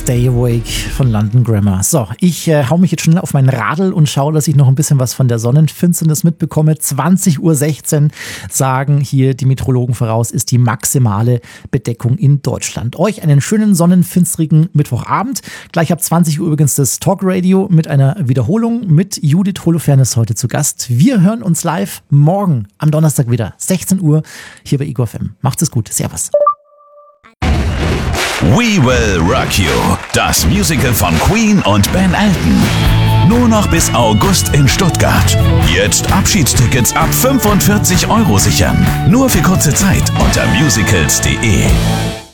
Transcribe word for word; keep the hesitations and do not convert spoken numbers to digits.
Stay Awake von London Grammar. So, ich äh, hau mich jetzt schnell auf meinen Radl und schaue, dass ich noch ein bisschen was von der Sonnenfinsternis mitbekomme. zwanzig Uhr sechzehn sagen hier die Meteorologen voraus, ist die maximale Bedeckung in Deutschland. Euch einen schönen sonnenfinsterigen Mittwochabend. Gleich ab zwanzig Uhr übrigens das Talkradio mit einer Wiederholung mit Judith Holofernes heute zu Gast. Wir hören uns live morgen am Donnerstag wieder, sechzehn Uhr hier bei Ego F M. Macht's es gut. Servus. We Will Rock You, das Musical von Queen und Ben Elton. Nur noch bis August in Stuttgart. Jetzt Abschiedstickets ab fünfundvierzig Euro sichern. Nur für kurze Zeit unter musicals punkt de.